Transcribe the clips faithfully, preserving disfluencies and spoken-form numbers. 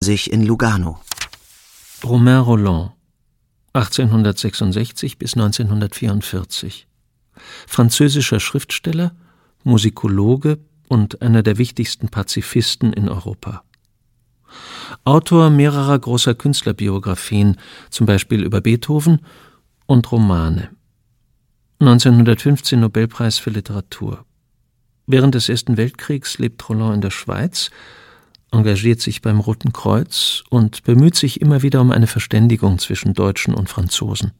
sich in Lugano. Romain Rolland, achtzehnhundertsechsundsechzig bis neunzehnhundertvierundvierzig. Französischer Schriftsteller, Musikologe und einer der wichtigsten Pazifisten in Europa. Autor mehrerer großer Künstlerbiografien, zum Beispiel über Beethoven, und Romane. neunzehnhundertfünfzehn Nobelpreis für Literatur. Während des Ersten Weltkriegs lebt Rolland in der Schweiz, engagiert sich beim Roten Kreuz und bemüht sich immer wieder um eine Verständigung zwischen Deutschen und Franzosen.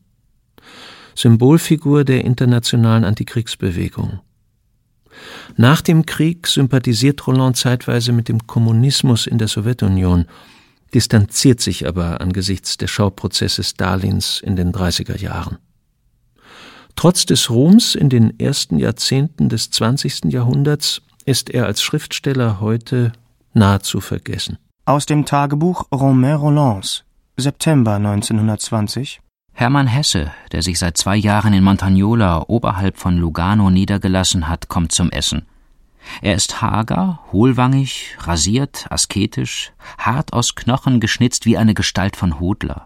Symbolfigur der internationalen Antikriegsbewegung. Nach dem Krieg sympathisiert Rolland zeitweise mit dem Kommunismus in der Sowjetunion, distanziert sich aber angesichts des Schauprozesses Stalins in den dreißiger Jahren. Trotz des Ruhms in den ersten Jahrzehnten des zwanzigsten Jahrhunderts ist er als Schriftsteller heute nahezu vergessen. Aus dem Tagebuch Romain Rollands, September neunzehnhundertzwanzig. Hermann Hesse, der sich seit zwei Jahren in Montagnola oberhalb von Lugano niedergelassen hat, kommt zum Essen. Er ist hager, hohlwangig, rasiert, asketisch, hart aus Knochen geschnitzt wie eine Gestalt von Hodler.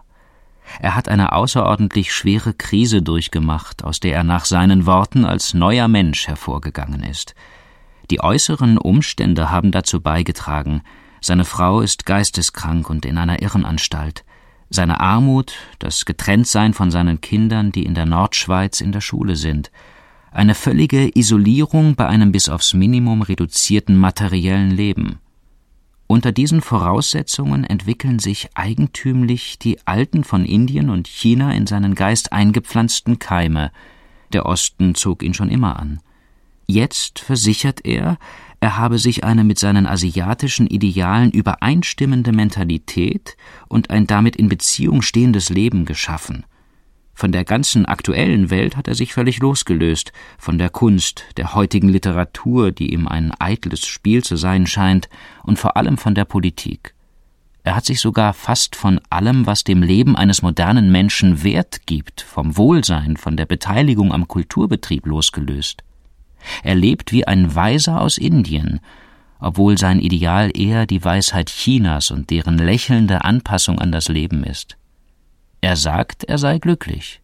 Er hat eine außerordentlich schwere Krise durchgemacht, aus der er nach seinen Worten als neuer Mensch hervorgegangen ist. Die äußeren Umstände haben dazu beigetragen. Seine Frau ist geisteskrank und in einer Irrenanstalt. Seine Armut, das Getrenntsein von seinen Kindern, die in der Nordschweiz in der Schule sind. Eine völlige Isolierung bei einem bis aufs Minimum reduzierten materiellen Leben. Unter diesen Voraussetzungen entwickeln sich eigentümlich die alten von Indien und China in seinen Geist eingepflanzten Keime. Der Osten zog ihn schon immer an. Jetzt versichert er, er habe sich eine mit seinen asiatischen Idealen übereinstimmende Mentalität und ein damit in Beziehung stehendes Leben geschaffen. Von der ganzen aktuellen Welt hat er sich völlig losgelöst, von der Kunst, der heutigen Literatur, die ihm ein eitles Spiel zu sein scheint, und vor allem von der Politik. Er hat sich sogar fast von allem, was dem Leben eines modernen Menschen Wert gibt, vom Wohlsein, von der Beteiligung am Kulturbetrieb losgelöst. Er lebt wie ein Weiser aus Indien, obwohl sein Ideal eher die Weisheit Chinas und deren lächelnde Anpassung an das Leben ist. Er sagt, er sei glücklich.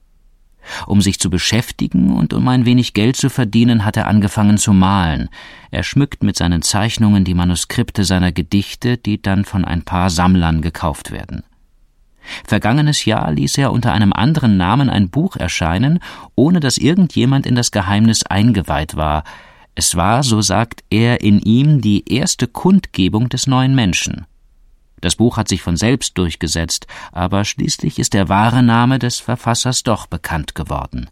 Um sich zu beschäftigen und um ein wenig Geld zu verdienen, hat er angefangen zu malen. Er schmückt mit seinen Zeichnungen die Manuskripte seiner Gedichte, die dann von ein paar Sammlern gekauft werden. Vergangenes Jahr ließ er unter einem anderen Namen ein Buch erscheinen, ohne dass irgendjemand in das Geheimnis eingeweiht war. Es war, so sagt er, in ihm die erste Kundgebung des neuen Menschen. Das Buch hat sich von selbst durchgesetzt, aber schließlich ist der wahre Name des Verfassers doch bekannt geworden.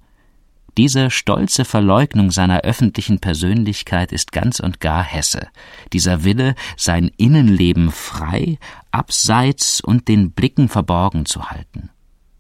Diese stolze Verleugnung seiner öffentlichen Persönlichkeit ist ganz und gar Hesse. Dieser Wille, sein Innenleben frei, abseits und den Blicken verborgen zu halten.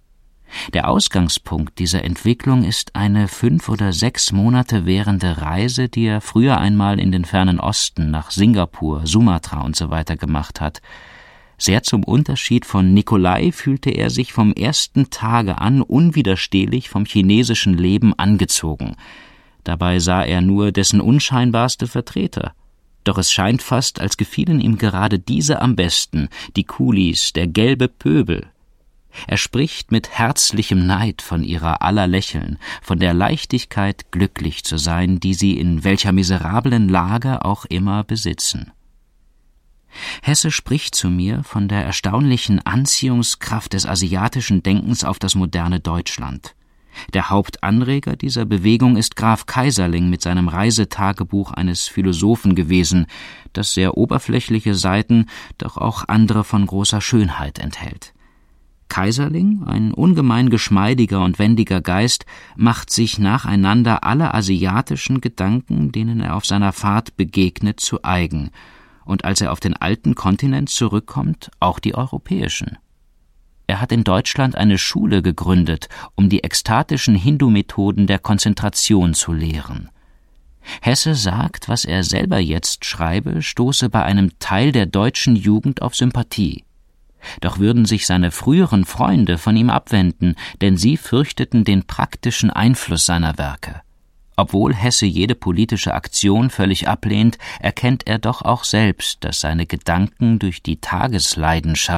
Der Ausgangspunkt dieser Entwicklung ist eine fünf oder sechs Monate währende Reise, die er früher einmal in den fernen Osten nach Singapur, Sumatra und so weiter gemacht hat. Sehr zum Unterschied von Nikolai fühlte er sich vom ersten Tage an unwiderstehlich vom chinesischen Leben angezogen. Dabei sah er nur dessen unscheinbarste Vertreter. Doch es scheint fast, als gefielen ihm gerade diese am besten, die Kulis, der gelbe Pöbel. Er spricht mit herzlichem Neid von ihrer aller Lächeln, von der Leichtigkeit, glücklich zu sein, die sie in welcher miserablen Lage auch immer besitzen. Hesse spricht zu mir von der erstaunlichen Anziehungskraft des asiatischen Denkens auf das moderne Deutschland. Der Hauptanreger dieser Bewegung ist Graf Keyserling mit seinem Reisetagebuch eines Philosophen gewesen, das sehr oberflächliche Seiten, doch auch andere von großer Schönheit enthält. Keyserling, ein ungemein geschmeidiger und wendiger Geist, macht sich nacheinander alle asiatischen Gedanken, denen er auf seiner Fahrt begegnet, zu eigen, und als er auf den alten Kontinent zurückkommt, auch die europäischen. Er hat in Deutschland eine Schule gegründet, um die ekstatischen Hindu-Methoden der Konzentration zu lehren. Hesse sagt, was er selber jetzt schreibe, stoße bei einem Teil der deutschen Jugend auf Sympathie. Doch würden sich seine früheren Freunde von ihm abwenden, denn sie fürchteten den praktischen Einfluss seiner Werke. Obwohl Hesse jede politische Aktion völlig ablehnt, erkennt er doch auch selbst, dass seine Gedanken durch die Tagesleidenschaft